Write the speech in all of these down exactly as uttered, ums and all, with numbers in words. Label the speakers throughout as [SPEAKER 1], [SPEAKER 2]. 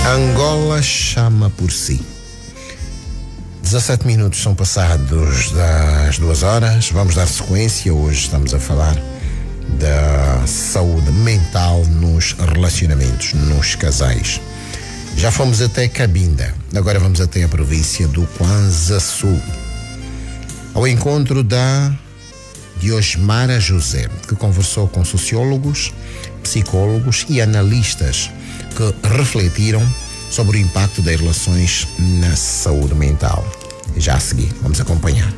[SPEAKER 1] Angola chama por si. dezassete minutos são passados das duas horas. Vamos dar sequência. Hoje estamos a falar da saúde mental nos relacionamentos, nos casais. Já fomos até Cabinda, agora vamos até a província do Kwanza Sul, ao encontro da Diosmara José, que conversou com sociólogos, psicólogos e analistas que refletiram sobre o impacto das relações na saúde mental. Já a seguir, vamos acompanhar.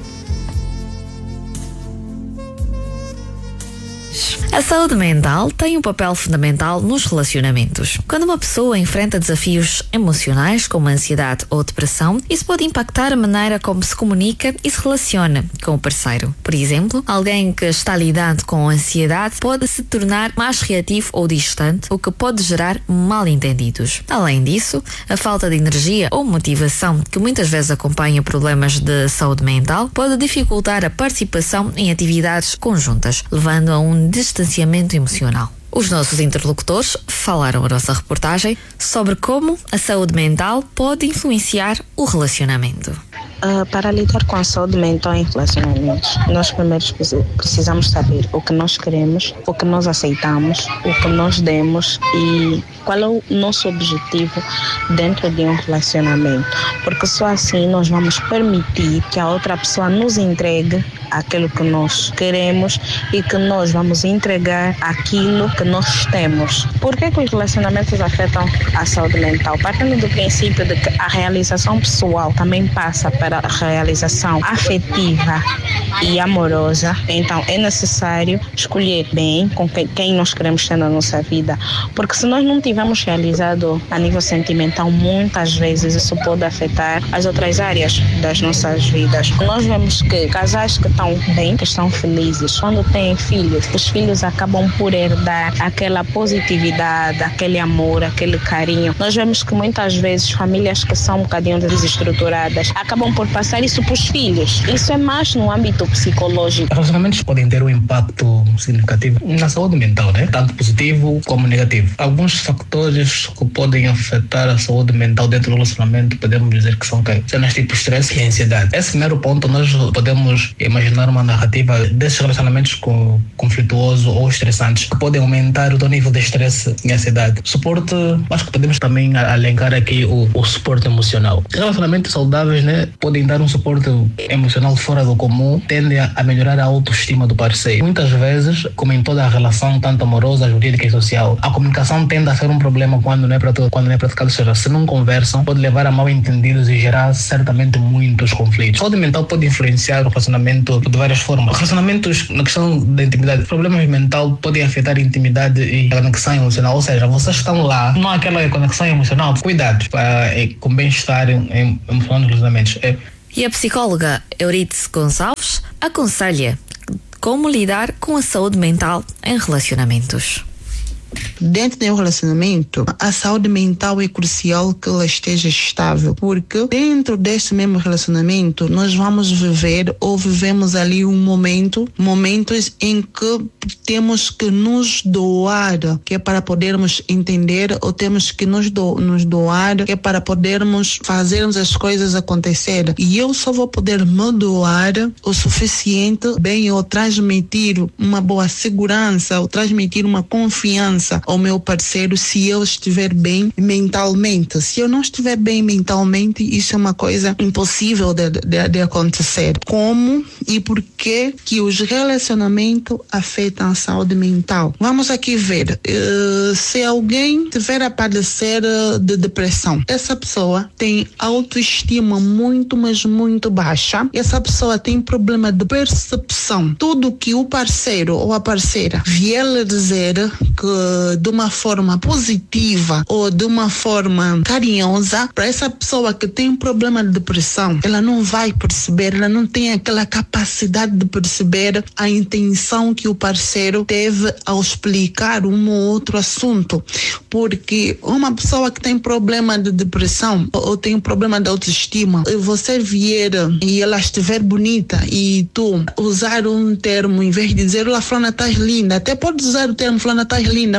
[SPEAKER 2] A saúde mental tem um papel fundamental nos relacionamentos. Quando uma pessoa enfrenta desafios emocionais como ansiedade ou depressão, isso pode impactar a maneira como se comunica e se relaciona com o parceiro. Por exemplo, alguém que está lidando com ansiedade pode se tornar mais reativo ou distante, o que pode gerar mal-entendidos. Além disso, a falta de energia ou motivação que muitas vezes acompanha problemas de saúde mental pode dificultar a participação em atividades conjuntas, levando a um distanciamento emocional. Os nossos interlocutores falaram a nossa reportagem sobre como a saúde mental pode influenciar o relacionamento.
[SPEAKER 3] Uh, para lidar com a saúde mental em relacionamentos, nós primeiro precisamos saber o que nós queremos, o que nós aceitamos, o que nós demos e qual é o nosso objetivo dentro de um relacionamento. Porque só assim nós vamos permitir que a outra pessoa nos entregue aquilo que nós queremos e que nós vamos entregar aquilo que nós temos. Por que que os relacionamentos afetam a saúde mental? Partindo do princípio de que a realização pessoal também passa para a realização afetiva e amorosa, então é necessário escolher bem com quem nós queremos ter na nossa vida, porque se nós não tivermos realizado a nível sentimental, muitas vezes isso pode afetar as outras áreas das nossas vidas. Nós vemos que casais que estão bem, que estão felizes, quando têm filhos, os filhos acabam por herdar aquela positividade, aquele amor, aquele carinho. Nós vemos que muitas vezes famílias que são um bocadinho desestruturadas acabam por passar isso para os filhos. Isso é mais no âmbito psicológico.
[SPEAKER 4] Relacionamentos podem ter um impacto significativo na saúde mental, né? Tanto positivo como negativo. Alguns fatores que podem afetar a saúde mental dentro do relacionamento, podemos dizer que são cenas tipo estresse e ansiedade. Esse primeiro ponto, nós podemos imaginar uma narrativa desses relacionamentos com, conflituosos ou estressantes que podem aumentar o teu nível de estresse e ansiedade. Suporte, acho que podemos também alencar aqui o, o suporte emocional. Relacionamentos saudáveis, né, podem dar um suporte emocional fora do comum, tendem a, a melhorar a autoestima do parceiro. Muitas vezes, como em toda a relação, tanto amorosa, jurídica e social, a comunicação tende a ser um problema quando não é, pra, quando não é praticado. Ou seja, se não conversam, pode levar a mal entendidos e gerar certamente muitos conflitos. A saúde mental pode influenciar o relacionamento de várias formas. Relacionamentos na questão da intimidade, problemas mental podem afetar a intimidade e a conexão emocional. Ou seja, vocês estão lá, não há aquela conexão emocional. Cuidado para, com bem-estar emocional nos relacionamentos. É.
[SPEAKER 2] E a psicóloga Euridice Gonçalves aconselha como lidar com a saúde mental em relacionamentos.
[SPEAKER 5] Dentro de um relacionamento, a saúde mental é crucial que ela esteja estável, porque dentro desse mesmo relacionamento nós vamos viver ou vivemos ali um momento, momentos em que temos que nos doar, que é para podermos entender, ou temos que nos, do, nos doar, que é para podermos fazermos as coisas acontecer. E eu só vou poder me doar o suficiente bem ou transmitir uma boa segurança, ou transmitir uma confiança ao meu parceiro se eu estiver bem mentalmente. Se eu não estiver bem mentalmente, isso é uma coisa impossível de, de, de acontecer. Como e por que que os relacionamentos afetam a saúde mental? Vamos aqui ver. Uh, se alguém tiver a padecer de depressão, essa pessoa tem autoestima muito, mas muito baixa. Essa pessoa tem problema de percepção. Tudo que o parceiro ou a parceira vier lhe dizer que de uma forma positiva ou de uma forma carinhosa, para essa pessoa que tem um problema de depressão, ela não vai perceber, ela não tem aquela capacidade de perceber a intenção que o parceiro teve ao explicar um ou outro assunto. Porque uma pessoa que tem problema de depressão ou tem um problema de autoestima, e você vier e ela estiver bonita e tu usar um termo, em vez de dizer, olá, fulana, estás linda, até pode usar o termo, fulana, estás linda,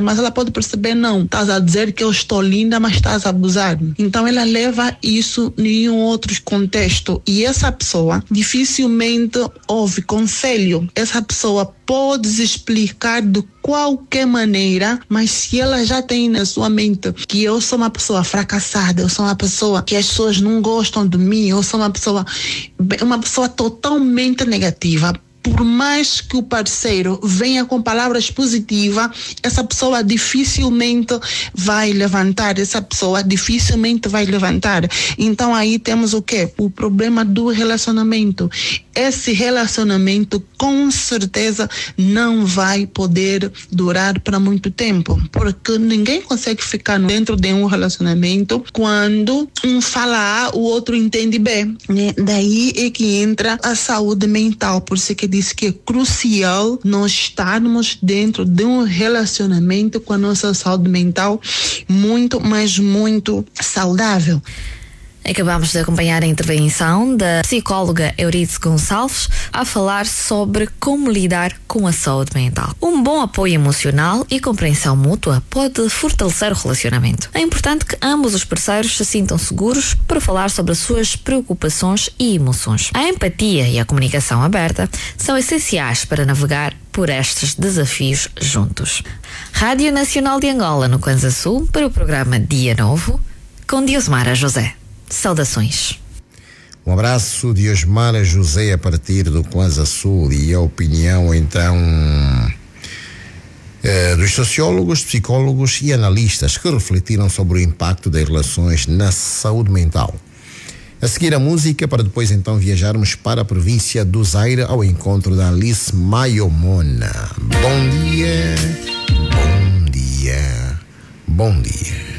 [SPEAKER 5] mas ela pode perceber, não, estás a dizer que eu estou linda, mas estás a abusar. Então ela leva isso em um outro contexto e essa pessoa dificilmente ouve conselho. Essa pessoa pode explicar de qualquer maneira, mas se ela já tem na sua mente que eu sou uma pessoa fracassada, eu sou uma pessoa que as pessoas não gostam de mim, eu sou uma pessoa, uma pessoa totalmente negativa, por mais que o parceiro venha com palavras positivas, essa pessoa dificilmente vai levantar, essa pessoa dificilmente vai levantar. Então aí temos o quê? O problema do relacionamento. Esse relacionamento com certeza não vai poder durar para muito tempo, porque ninguém consegue ficar dentro de um relacionamento quando um fala A, o outro entende B, né? Daí é que entra a saúde mental, por isso que diz que é crucial nós estarmos dentro de um relacionamento com a nossa saúde mental muito, mas muito saudável.
[SPEAKER 2] Acabamos de acompanhar a intervenção da psicóloga Euridice Gonçalves a falar sobre como lidar com a saúde mental. Um bom apoio emocional e compreensão mútua pode fortalecer o relacionamento. É importante que ambos os parceiros se sintam seguros para falar sobre as suas preocupações e emoções. A empatia e a comunicação aberta são essenciais para navegar por estes desafios juntos. Rádio Nacional de Angola, no Kwanza Sul, para o programa Dia Novo, com Diosmara José. Saudações.
[SPEAKER 1] Um abraço de Osmara José a partir do Kwanza Sul e a opinião então eh, dos sociólogos, psicólogos e analistas que refletiram sobre o impacto das relações na saúde mental. A seguir a música para depois então viajarmos para a província do Zaire ao encontro da Alice Mayomona. Bom dia, bom dia, bom dia.